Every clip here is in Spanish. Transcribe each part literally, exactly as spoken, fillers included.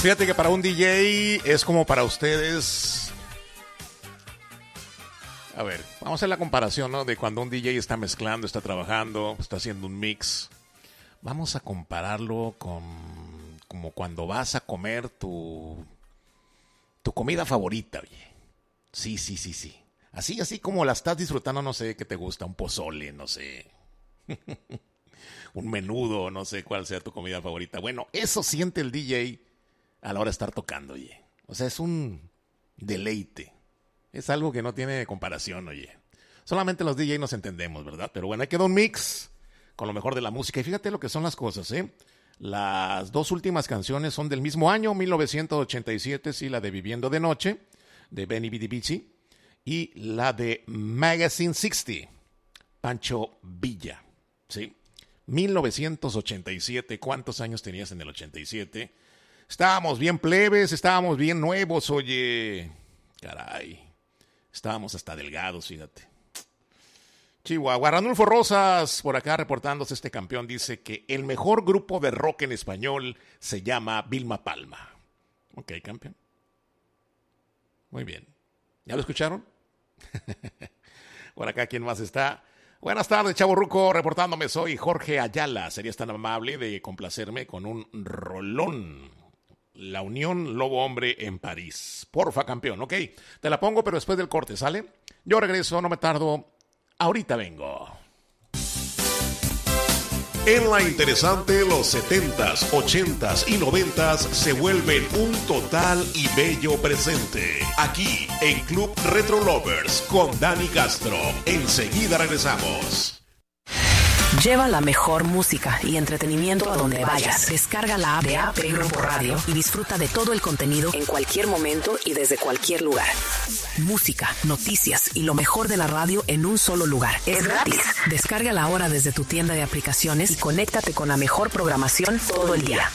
Fíjate que para un D J es como para ustedes. A ver, vamos a hacer la comparación, ¿no? De cuando un D J está mezclando, está trabajando, está haciendo un mix. Vamos a compararlo con como cuando vas a comer tu tu comida favorita, oye. Sí, sí, sí, sí. Así, así como la estás disfrutando, no sé qué te gusta, un pozole, no sé. Un menudo, no sé cuál sea tu comida favorita. Bueno, eso siente el D J a la hora de estar tocando, oye. O sea, es un deleite. Es algo que no tiene comparación, oye. Solamente los D J nos entendemos, ¿verdad? Pero bueno, ahí quedó un mix con lo mejor de la música. Y fíjate lo que son las cosas, ¿eh? Las dos últimas canciones son del mismo año, mil novecientos ochenta y siete, sí, la de Viviendo de Noche, de Benny B D Beachy, y la de Magazine sesenta, Pancho Villa, ¿sí? mil novecientos ochenta y siete, ¿cuántos años tenías en el ochenta y siete? Estábamos bien plebes, estábamos bien nuevos, oye. Caray, estábamos hasta delgados, fíjate. Chihuahua. Ranulfo Rosas, por acá reportándose, este campeón dice que el mejor grupo de rock en español se llama Vilma Palma. Ok, campeón. Muy bien. ¿Ya lo escucharon? Por acá, ¿quién más está? Buenas tardes, Chavo Ruco, reportándome. Soy Jorge Ayala. ¿Serías tan amable de complacerme con un rolón? La Unión Lobo Hombre en París. Porfa, campeón. Ok, te la pongo, pero después del corte, ¿sale? Yo regreso, no me tardo. Ahorita vengo. En la interesante, los setentas, ochentas y noventas se vuelven un total y bello presente. Aquí en Club Retro Lovers con Dani Castro. Enseguida regresamos. Lleva la mejor música y entretenimiento a donde vayas. Descarga la app de A P Grupo Radio y disfruta de todo el contenido en cualquier momento y desde cualquier lugar. Música, noticias y lo mejor de la radio en un solo lugar. Es gratis. Descárgala ahora desde tu tienda de aplicaciones y conéctate con la mejor programación todo el día.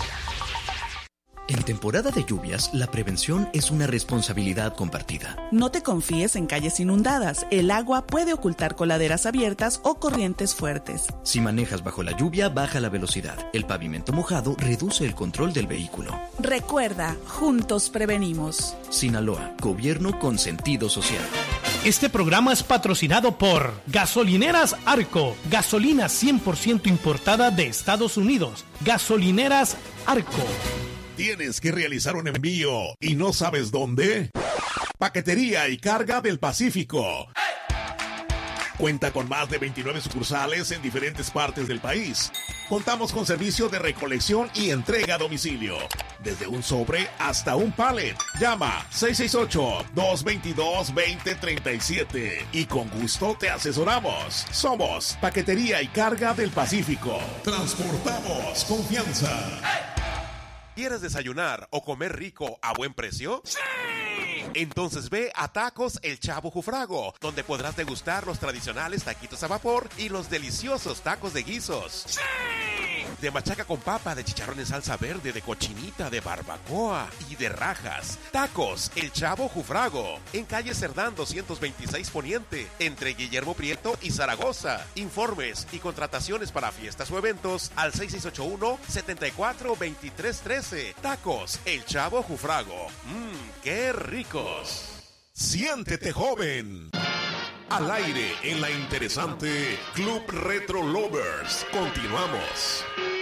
En temporada de lluvias, la prevención es una responsabilidad compartida. No te confíes en calles inundadas. El agua puede ocultar coladeras abiertas o corrientes fuertes. Si manejas bajo la lluvia, baja la velocidad. El pavimento mojado reduce el control del vehículo. Recuerda, juntos prevenimos. Sinaloa, gobierno con sentido social. Este programa es patrocinado por Gasolineras Arco, gasolina cien por ciento importada de Estados Unidos. Gasolineras Arco. ¿Tienes que realizar un envío y no sabes dónde? Paquetería y Carga del Pacífico. Cuenta con más de veintinueve sucursales en diferentes partes del país. Contamos con servicio de recolección y entrega a domicilio. Desde un sobre hasta un pallet. Llama seis seis ocho, dos dos dos, dos cero tres siete y con gusto te asesoramos. Somos Paquetería y Carga del Pacífico. Transportamos confianza. ¿Quieres desayunar o comer rico a buen precio? ¡Sí! Entonces ve a Tacos El Chavo Jufrago, donde podrás degustar los tradicionales taquitos a vapor y los deliciosos tacos de guisos. ¡Sí! De machaca con papa, de chicharrón en salsa verde, de cochinita, de barbacoa y de rajas. Tacos El Chavo Jufrago, en calle Cerdán doscientos veintiséis Poniente, entre Guillermo Prieto y Zaragoza. Informes y contrataciones para fiestas o eventos al seis seis ocho uno, siete cuatro, dos tres uno tres. Tacos El Chavo Jufrago. Mmm, qué ricos. Siéntete joven. Al aire en la interesante Club Retro Lovers. Continuamos.